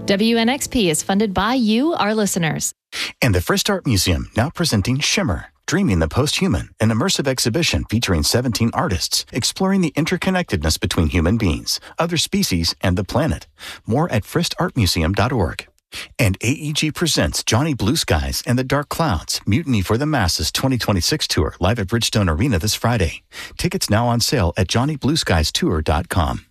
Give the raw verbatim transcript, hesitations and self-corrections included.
W N X P is funded by you, our listeners. And the Frist Art Museum, now presenting Shimmer, Dreaming the Post-Human, an immersive exhibition featuring seventeen artists exploring the interconnectedness between human beings, other species, and the planet. More at frist art museum dot org. And A E G presents Johnny Blue Skies and the Dark Clouds, Mutiny for the Masses twenty twenty-six tour live at Bridgestone Arena this Friday. Tickets now on sale at johnny blue skies tour dot com.